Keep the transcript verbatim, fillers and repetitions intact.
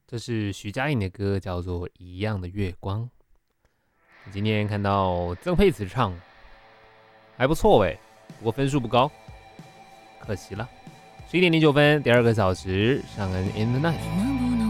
这是徐佳莹的歌，叫做《一样的月光》。今天看到曾沛慈唱，还不错哎，不过分数不高，可惜了。十一点零九分，第二个小时，上恩 in the night。